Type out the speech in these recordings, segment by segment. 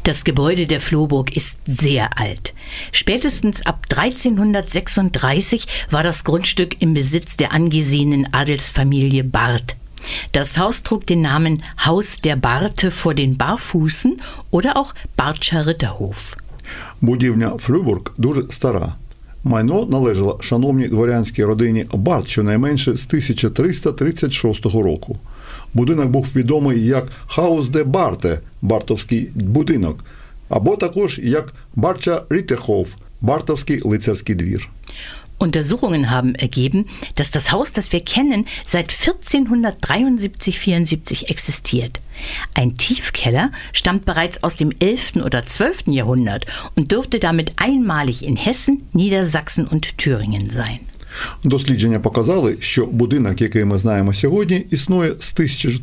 Das Gebäude der Flohburg ist sehr alt. Spätestens ab 1336 war das Grundstück im Besitz der angesehenen Adelsfamilie Barth. Das Haus trug den Namen Haus der Barthe vor den Barfußen oder auch Bartscher Ritterhof. Будівля Флюбург дуже стара. Майно належало шановній дворянській родині Барт щонайменше з 1336 року. Будинок був відомий як Хаус де Барте, Бартовський будинок, або також як Барtscher Ritterhof, Бартовський лицарський двір. Untersuchungen haben ergeben, dass das Haus, das wir kennen, seit 1473-74 existiert. Ein Tiefkeller stammt bereits aus dem 11. oder 12. Jahrhundert und dürfte damit einmalig in Hessen, Niedersachsen und Thüringen sein. Дослідження показали, що будинок, який ми знаємо сьогодні, існує з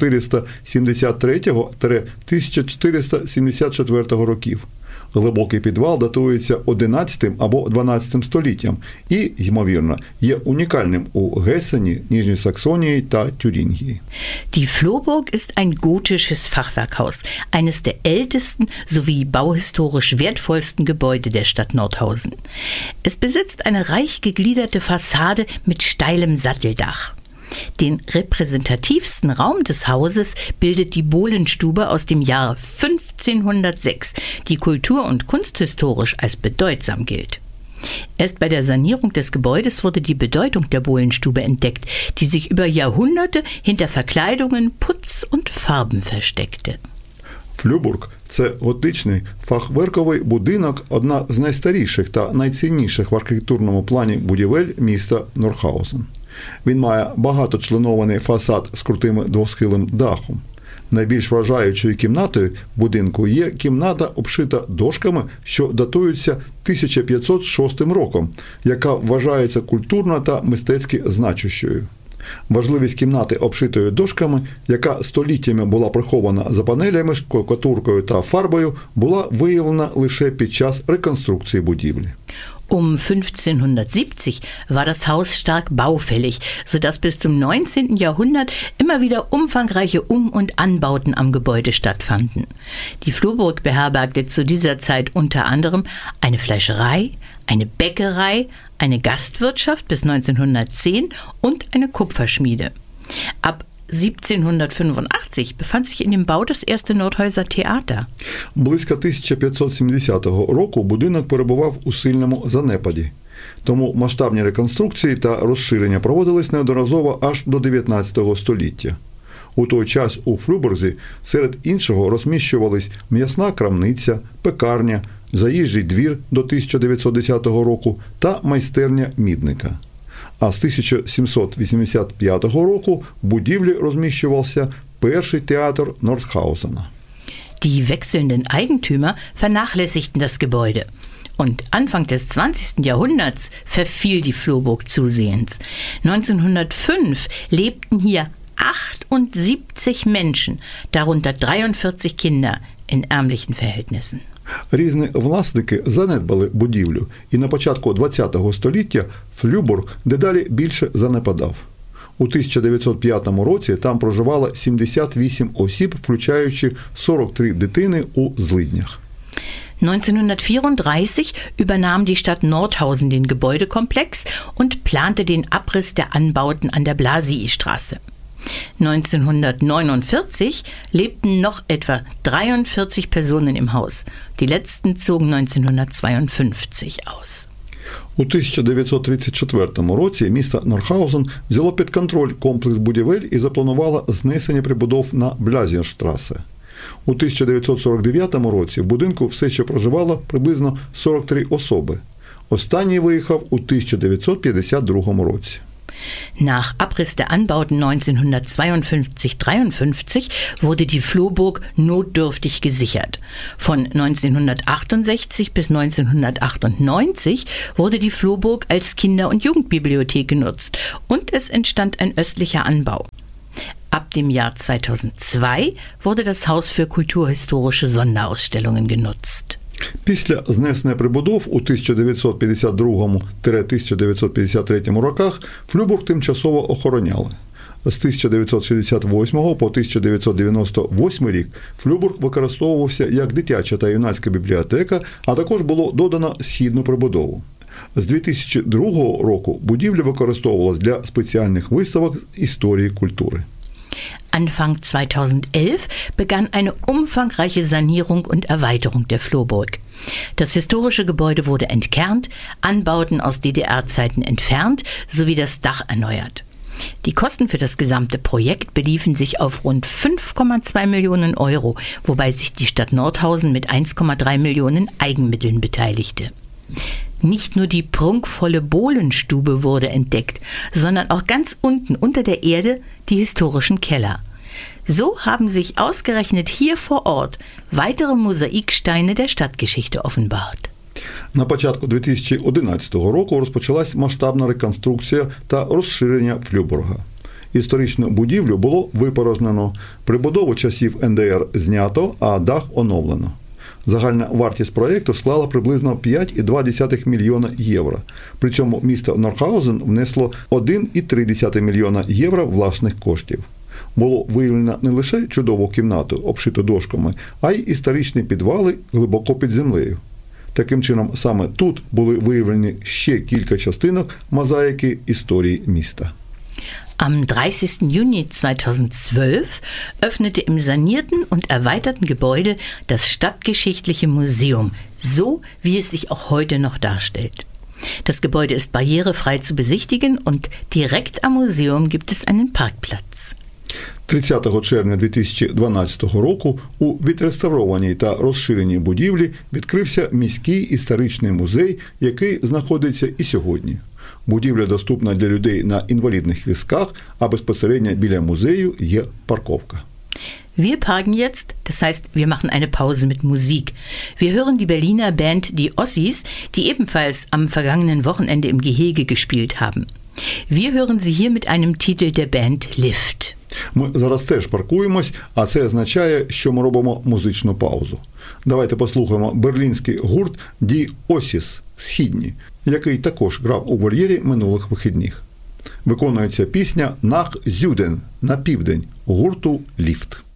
1473-1474 років. Глибокий підвал датується 11 або 12 століттям і, ймовірно, є унікальним у Гессені, Нижній Саксонії та Тюрингії. Die Flohburg ist ein gotisches Fachwerkhaus, eines der ältesten sowie bauhistorisch wertvollsten Gebäude der Stadt Nordhausen. Es besitzt eine reich gegliederte Fassade mit steilem Satteldach. Den repräsentativsten Raum des Hauses bildet die Bohlenstube aus dem Jahr 1506, die kultur- und kunsthistorisch als bedeutsam gilt. Erst bei der Sanierung des Gebäudes wurde die Bedeutung der Bohlenstube entdeckt, die sich über Jahrhunderte hinter Verkleidungen, Putz und Farben versteckte. Флюбург – це готичний фахверковий будинок, одна з найстаріших та найцінніших в архітектурному плані будівель міста Нордхаузен. Він має багаточленований фасад з крутим двосхилим дахом. Найбільш вражаючою кімнатою будинку є кімната, обшита дошками, що датуються 1506 роком, яка вважається культурно та мистецьки значущою. Важливість кімнати, обшитої дошками, яка століттями була прихована за панелями, штукатуркою та фарбою, була виявлена лише під час реконструкції будівлі. Um 1570 war das Haus stark baufällig, sodass bis zum 19. Jahrhundert immer wieder umfangreiche Um- und Anbauten am Gebäude stattfanden. Die Flohburg beherbergte zu dieser Zeit unter anderem eine Fleischerei, eine Bäckerei, eine Gastwirtschaft bis 1910 und eine Kupferschmiede. Ab 1785 befand sich in dem Bau das erste Nordhäuser Theater. Близько 1570 року будинок перебував у сильному занепаді. Тому масштабні реконструкції та розширення проводились неодноразово аж до 19 століття. У той час у Флюбурзі серед іншого розміщувались м'ясна крамниця, пекарня, заїжджий двір до 1910 року та майстерня мідника. А з 1785 року в будівлі розміщувався перший театр Нордхаузена. Die wechselnden Eigentümer vernachlässigten das Gebäude. Und Anfang des 20. Jahrhunderts verfiel die Flohburg zusehends. 1905 lebten hier 78 Menschen, darunter 43 Kinder, in ärmlichen Verhältnissen. Різні власники занедбали будівлю, і на початку ХХ століття Флюбург дедалі більше занепадав. У 1905 році там проживало 78 осіб, включаючи 43 дитини у злиднях. 1934 übernahm die Stadt Nordhausen den Gebäudekomplex und plante den Abriss der Anbauten an der Blasiestraße. 1949 lebten noch etwa 43 Personen im Haus. Die letzten zogen 1952 aus. У 1934 році місто Нордхаузен взяло під контроль комплекс будівель і запланувало знесення прибудов на Блязінштрасе. У 1949 році в будинку все ще проживало приблизно 43 особи. Останній виїхав у 1952 році. Nach Abriss der Anbauten 1952-53 wurde die Flohburg notdürftig gesichert. Von 1968 bis 1998 wurde die Flohburg als Kinder- und Jugendbibliothek genutzt und es entstand ein östlicher Anbau. Ab dem Jahr 2002 wurde das Haus für kulturhistorische Sonderausstellungen genutzt. Після знесення прибудов у 1952-1953 роках Флюбург тимчасово охороняли. З 1968 по 1998 рік Флюбург використовувався як дитяча та юнацька бібліотека, а також було додано східну прибудову. З 2002 року будівля використовувалась для спеціальних виставок з історії культури. Anfang 2011 begann eine umfangreiche Sanierung und Erweiterung der Flurburg. Das historische Gebäude wurde entkernt, Anbauten aus DDR-Zeiten entfernt sowie das Dach erneuert. Die Kosten für das gesamte Projekt beliefen sich auf rund 5,2 Millionen Euro, wobei sich die Stadt Nordhausen mit 1,3 Millionen Eigenmitteln beteiligte. Nicht nur die prunkvolle Bohlenstube wurde entdeckt, sondern auch ganz unten unter der Erde die historischen Keller. So haben sich ausgerechnet hier vor Ort weitere Mosaiksteine der Stadtgeschichte offenbart. На початку 2011 року розпочалась масштабна реконструкція та розширення Флюбурга. Історичну будівлю було випорожнено, прибудову часів НДР знято, а дах оновлено. Загальна вартість проєкту склала приблизно 5,2 мільйона євро. При цьому місто Норхаузен внесло 1,3 мільйона євро власних коштів. Було виявлено не лише чудову кімнату, обшиту дошками, а й історичні підвали глибоко під землею. Таким чином, саме тут були виявлені ще кілька частинок мозаїки історії міста. Am 30. Juni 2012 öffnete im sanierten und erweiterten Gebäude das Stadtgeschichtliche Museum, so wie es sich auch heute noch darstellt. Das Gebäude ist barrierefrei zu besichtigen und direkt am Museum gibt es einen Parkplatz. 30 червня 2012 року у відреставрованій та розширеній будівлі відкрився міський історичний музей, який знаходиться і сьогодні. Будівля доступна для людей на інвалідних візках, а безпосередньо біля музею є парковка. Wir parken jetzt, das heißt, wir machen eine Pause mit Musik. Wir hören die Berliner Band Die Ossis, die ebenfalls am vergangenen Wochenende im Gehege gespielt haben. Wir hören sie hier mit einem Titel der Band Lift. Ми зараз теж паркуємось, а це означає, що ми робимо музичну паузу. Давайте послухаємо берлінський гурт Die Ossis «Східні», який також грав у вольєрі минулих вихідних. Виконується пісня «Nach Süden» – «На південь» гурту «Ліфт».